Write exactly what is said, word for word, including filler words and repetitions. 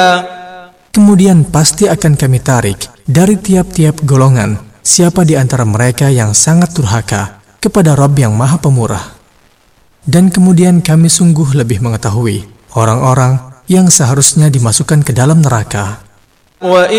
Kemudian pasti akan kami tarik dari tiap-tiap golongan siapa di antara mereka yang sangat durhaka kepada Rabb yang Maha Pemurah. Dan kemudian kami sungguh lebih mengetahui orang-orang yang seharusnya dimasukkan ke dalam neraka.